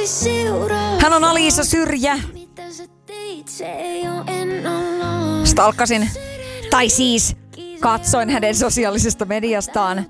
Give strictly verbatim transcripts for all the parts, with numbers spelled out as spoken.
Hän on Alisa Syrjä. Stalkkasin, tai siis katsoin hänen sosiaalisesta mediastaan.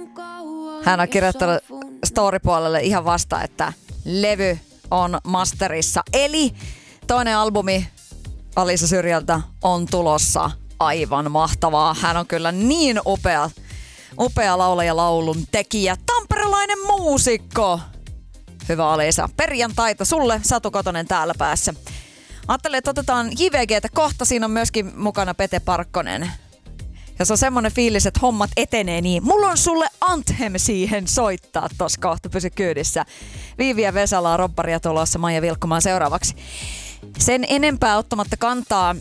Hän on kirjoittanut storypuolelle ihan vasta, että levy on masterissa. Eli toinen albumi Alisa Syrjältä on tulossa. Aivan mahtavaa. Hän on kyllä niin upea, upea laulaja, laulun tekijä. Tamperelainen muusikko. Hyvä Alisa. Perjantaita sulle, Satu Kotonen täällä päässä. Ajattelin, että otetaan J V G:tä kohta. Siinä on myöskin mukana Pete Parkkonen. Ja se on semmonen fiilis, että hommat etenee niin. Mulla on sulle Anthem siihen soittaa tossa kohta. Pysy kyydissä. Viivi ja Vesala on robbaria tulossa. Maija Vilkkumaan seuraavaksi. Sen enempää ottamatta kantaa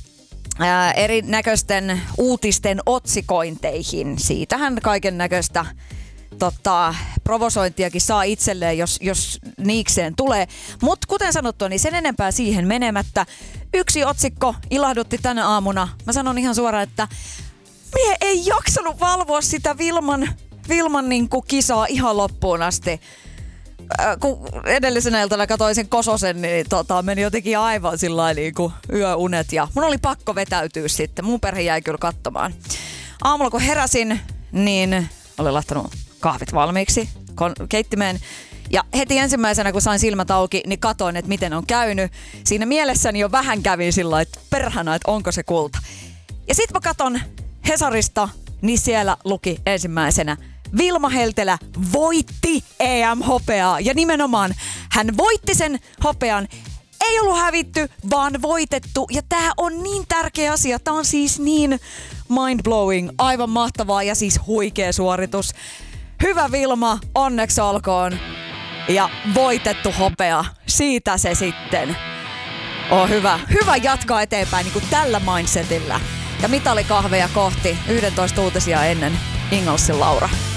ää, erinäköisten uutisten otsikointeihin. Siitähän kaiken näköistä tota, provosointiakin saa itselleen, jos, jos niikseen tulee. Mutta kuten sanottua, niin sen enempää siihen menemättä. Yksi otsikko ilahdutti tänä aamuna. Mä sanon ihan suoraan, että mie ei jaksanut valvoa sitä Vilman, Vilman niin kuin kisaa ihan loppuun asti. Äh, kun edellisenä iltana katsoin sen Kososen, niin tota, meni jotenkin aivan sillä niin kuin yöunet. Ja mun oli pakko vetäytyä sitten. Mun perhe jäi kyllä katsomaan. Aamulla kun heräsin, niin olin laittanut kahvit valmiiksi keittimeen. Ja heti ensimmäisenä, kun sain silmät auki, niin katoin, että miten on käynyt. Siinä mielessäni jo vähän kävin sillä lailla, että perhana, että onko se kulta. Ja sit mä katon Hesarista, niin siellä luki ensimmäisenä: Vilma Heltelä voitti E M-hopeaa. Ja nimenomaan hän voitti sen hopean. Ei ollut hävitty, vaan voitettu. Ja tää on niin tärkeä asia. Tää on siis niin mind-blowing, aivan mahtavaa ja siis huikea suoritus. Hyvä Vilma, onneksi olkoon. Ja voitettu hopea, siitä se sitten on hyvä. Hyvä jatkaa eteenpäin niin kuin tällä mindsetillä. Ja mitalikahveja kohti yksitoista uutisia ennen Ingalsin Laura.